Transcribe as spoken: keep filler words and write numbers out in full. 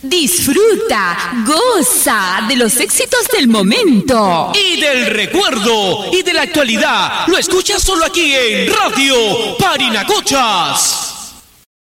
Disfruta, goza de los éxitos del momento. Y del recuerdo y de la actualidad. Lo escuchas solo aquí en Radio Parinacochas.